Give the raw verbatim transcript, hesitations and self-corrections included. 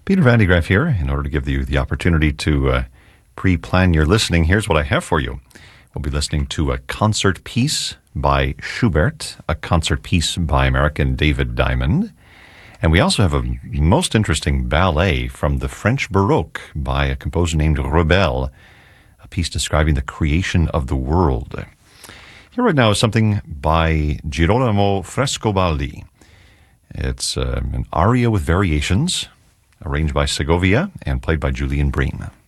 Peter Van de Graaff here. In order to give you the opportunity to uh, pre-plan your listening, here's what I have for you. We'll be listening to a concert piece by Schubert, a concert piece by American David Diamond, and we also have a most interesting ballet from the French Baroque by a composer named Rebel, a piece describing the creation of the world. Here right now is something by Girolamo Frescobaldi. It's uh, an aria with variations, arranged by Segovia and played by Julian Bream.